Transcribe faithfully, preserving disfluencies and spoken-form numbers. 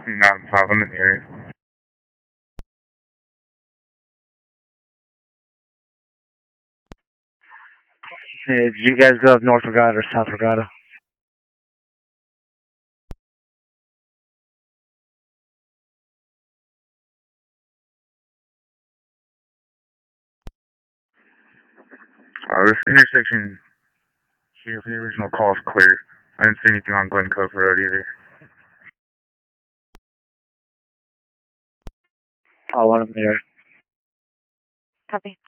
Not a problem in the area. Hey, did you guys go up North Regatta or South Regatta? Uh, this intersection here for the original call is clear. I didn't see anything on Glen Cove Road either. Oh, one of them there. Copy.